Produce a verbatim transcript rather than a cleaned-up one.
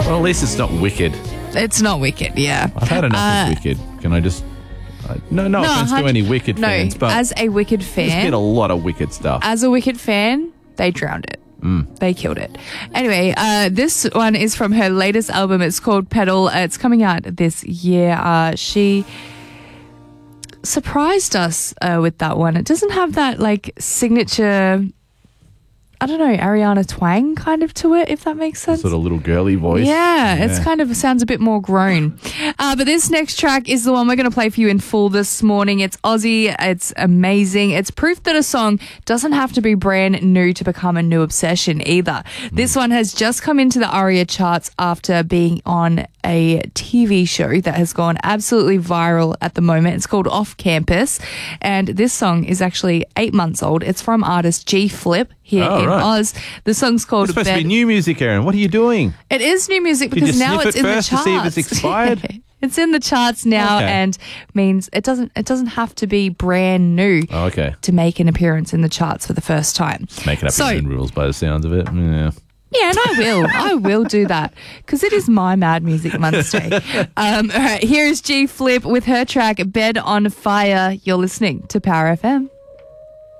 Well, at least it's not Wicked. It's not Wicked, yeah. I've had enough Uh, of Wicked. Can I just... Uh, no, no, offense to any Wicked no, fans, but as a Wicked there's been fan, a lot of Wicked stuff. as a Wicked fan, they drowned it. They killed it. Anyway, uh, this one is from her latest album. It's called Pedal. Uh, it's coming out this year. Uh, she surprised us uh, with that one. It doesn't have that like signature, I don't know, Ariana twang kind of to it, if that makes sense. Sort of little girly voice. Yeah, it's Yeah. kind of sounds a bit more grown. Uh, but this next track is the one we're going to play for you in full this morning. It's Aussie. It's amazing. It's proof that a song doesn't have to be brand new to become a new obsession either. This one has just come into the ARIA charts after being on a T V show that has gone absolutely viral at the moment. It's called Off Campus, and this song is actually eight months old. It's from artist G Flip here Oh, in right. Oz. The song's called It's supposed to Bed- be new music, Aaron. What are you doing? It is new music Did you because now sniff it's it in the first charts. to see if it's expired? It's in the charts now, Okay. and means it doesn't it doesn't have to be brand new Oh, okay. to make an appearance in the charts for the first time. Making up So- your own rules by the sounds of it. Yeah. Yeah, and I will. I will do that because it is my Mad Music Monday. Um, all right, here is G Flip with her track Bed on Fire. You're listening to Power F M.